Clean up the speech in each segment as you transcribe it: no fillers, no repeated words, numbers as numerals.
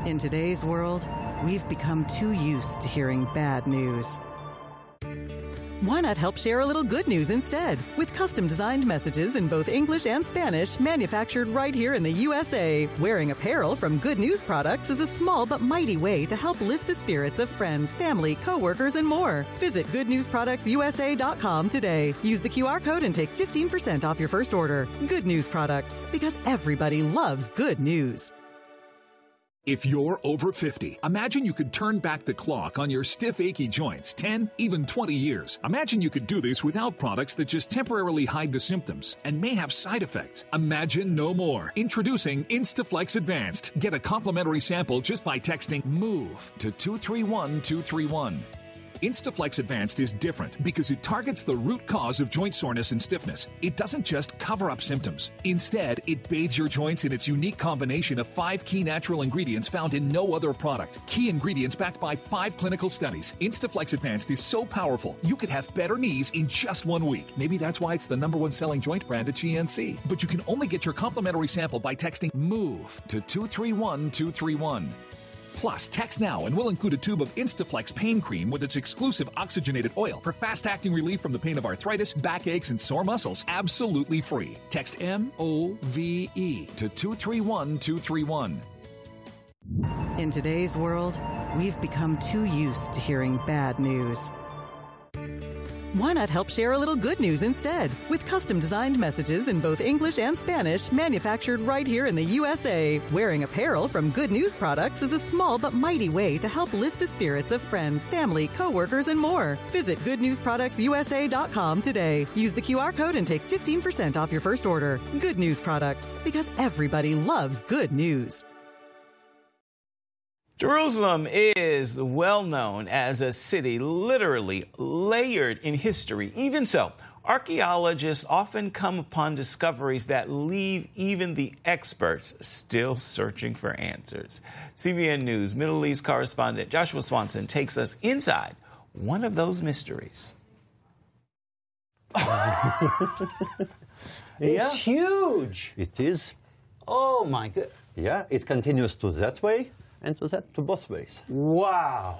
In today's world, we've become too used to hearing bad news. Why not help share a little good news instead? With custom-designed messages in both English and Spanish, manufactured right here in the USA. Wearing apparel from Good News Products is a small but mighty way to help lift the spirits of friends, family, coworkers, and more. Visit goodnewsproductsusa.com today. Use the QR code and take 15% off your first order. Good News Products, because everybody loves good news. If you're over 50, imagine you could turn back the clock on your stiff, achy joints 10, even 20 years. Imagine you could do this without products that just temporarily hide the symptoms and may have side effects. Imagine no more. Introducing Instaflex Advanced. Get a complimentary sample just by texting MOVE to 231231. Instaflex Advanced is different because it targets the root cause of joint soreness and stiffness. It doesn't just cover up symptoms. Instead, it bathes your joints in its unique combination of 5 key natural ingredients found in no other product. Key ingredients backed by 5 clinical studies. Instaflex Advanced is so powerful, you could have better knees in just 1 week. Maybe that's why it's the #1 selling joint brand at GNC. But you can only get your complimentary sample by texting MOVE to 231231. Plus, text now and we'll include a tube of Instaflex pain cream with its exclusive oxygenated oil for fast-acting relief from the pain of arthritis, backaches, and sore muscles, absolutely free. Text MOVE to 231231. In today's world, we've become too used to hearing bad news. Why not help share a little good news instead? With custom-designed messages in both English and Spanish, manufactured right here in the USA. Wearing apparel from Good News Products is a small but mighty way to help lift the spirits of friends, family, coworkers, and more. Visit goodnewsproductsusa.com today. Use the QR code and take 15% off your first order. Good News Products, because everybody loves good news. Jerusalem is well known as a city literally layered in history. Even so, archaeologists often come upon discoveries that leave even the experts still searching for answers. CBN News Middle East correspondent Joshua Swanson takes us inside one of those mysteries. It's huge. It is. Oh, my God. Yeah, it continues to that way and to that, to both ways. Wow.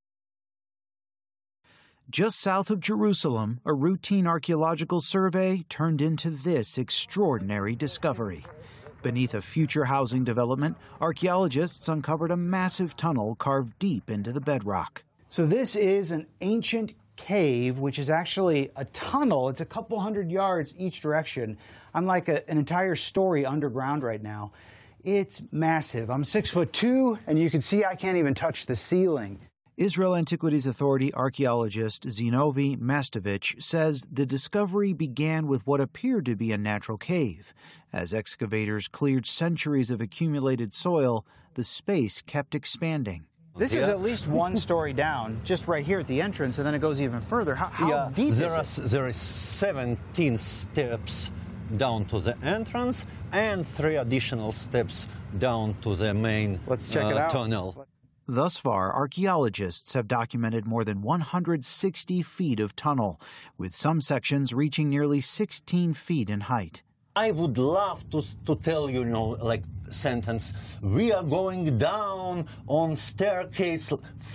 Just south of Jerusalem, a routine archaeological survey turned into this extraordinary discovery. Beneath a future housing development, archaeologists uncovered a massive tunnel carved deep into the bedrock. So this is an ancient cave, which is actually a tunnel. It's a couple hundred yards each direction. I'm like an entire story underground right now. It's massive. I'm 6'2", and you can see I can't even touch the ceiling. Israel Antiquities Authority archaeologist Zinovi Mastovich says the discovery began with what appeared to be a natural cave. As excavators cleared centuries of accumulated soil, the space kept expanding. This is at least 1 story down, just right here at the entrance, and then it goes even further. How deep is it? There is 17 steps down to the entrance and 3 additional steps down to the main Let's check it out. Tunnel. Thus far, archaeologists have documented more than 160 feet of tunnel, with some sections reaching nearly 16 feet in height. I would love to tell you, like sentence, we are going down on staircase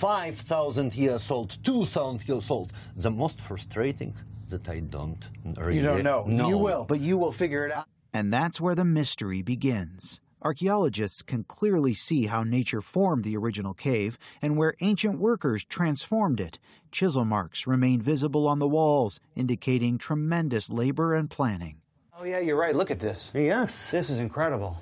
5,000 years old, 2,000 years old. The most frustrating that I don't really You don't know. know. You will, but you will figure it out. And that's where the mystery begins. Archaeologists can clearly see how nature formed the original cave and where ancient workers transformed it. Chisel marks remain visible on the walls, indicating tremendous labor and planning. Oh, yeah, you're right. Look at this. Yes. This is incredible.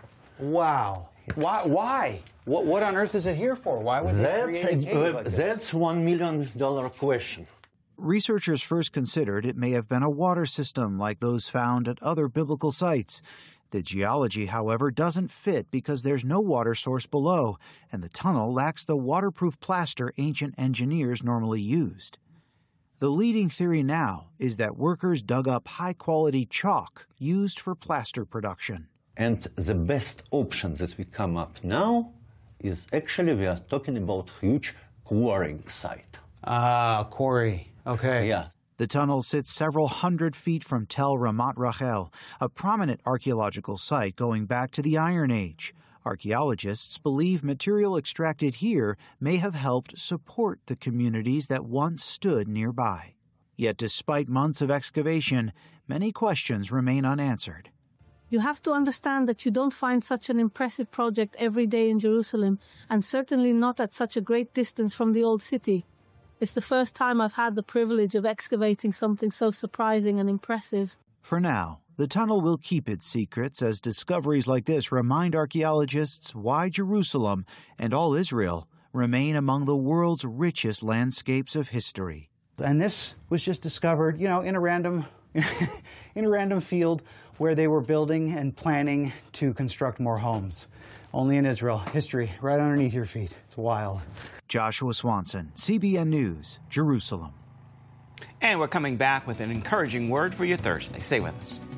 Wow. Why? What on earth is it here for? Why would they create a cave like this? That's $1 million question. Researchers first considered it may have been a water system like those found at other biblical sites. The geology, however, doesn't fit because there's no water source below, and the tunnel lacks the waterproof plaster ancient engineers normally used. The leading theory now is that workers dug up high-quality chalk used for plaster production. And the best option that we come up now is actually we are talking about huge quarrying site. Quarry. Okay. Yeah. The tunnel sits several hundred feet from Tel Ramat Rachel, a prominent archaeological site going back to the Iron Age. Archaeologists believe material extracted here may have helped support the communities that once stood nearby. Yet despite months of excavation, many questions remain unanswered. You have to understand that you don't find such an impressive project every day in Jerusalem, and certainly not at such a great distance from the old city. It's the first time I've had the privilege of excavating something so surprising and impressive. For now, the tunnel will keep its secrets as discoveries like this remind archaeologists why Jerusalem and all Israel remain among the world's richest landscapes of history. And this was just discovered, in a random field where they were building and planning to construct more homes. Only in Israel. History right underneath your feet. It's wild. Joshua Swanson, CBN News, Jerusalem. And we're coming back with an encouraging word for your Thursday. Stay with us.